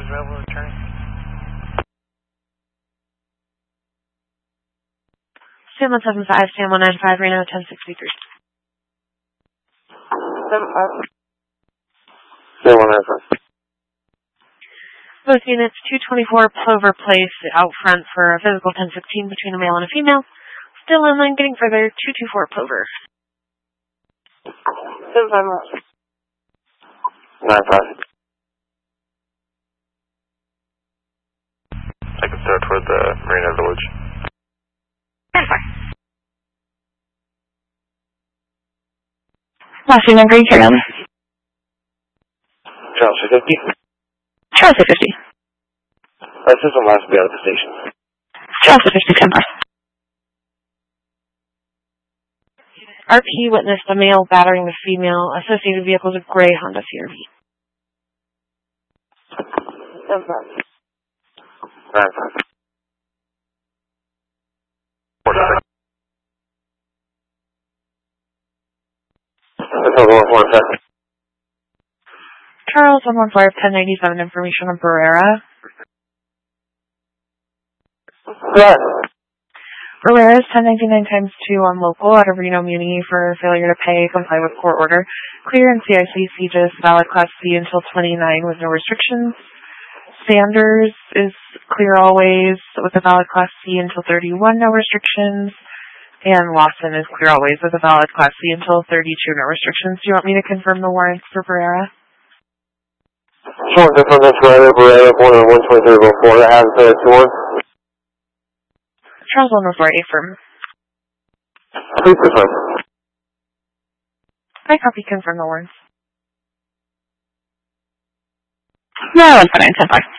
available to return. Sam 175, Sam 195, Reno 1063. 75. Sam 195. Both units, 224 Plover Place out front for a physical 1016 between a male and a female. Still inland, getting further, 224 Plover. 75. 95. I can start toward the Marina Village. 10-4. Last unit, green carry on. Charles 250. Charles 250. This is the last to be out of the station. Charles 250, 10-4. RP witnessed a male battering the female. Associated vehicles of gray Honda CRV. 10-5. 9-5. 46. Charles 115, 1097, information on Barrera. What? Barrera's 1099 times 2 on local out of Reno Muni for failure to pay, comply with court order. Clear and CIC CGIS, valid class C until 29 with no restrictions. Sanders is clear always with a valid class C until 31, no restrictions. And Lawson is clear always with a valid class C until 32, no restrictions. Do you want me to confirm the warrants for Barrera? Sure, confirm this Barrera, corner 12304, that has the 2-1. Charles 104, affirm. Please confirm. I copy, confirm the warrants. No, 149, 10-5.